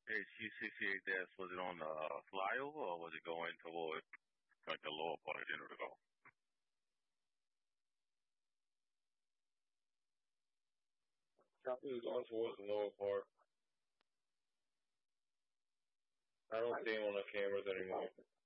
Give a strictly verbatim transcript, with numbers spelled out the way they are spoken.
Hey, you sixty-eight dash, was it on the uh, flyover or was it going toward like the lower part of General de Gaulle? Copy is going towards the lower part. I don't see him on the cameras anymore.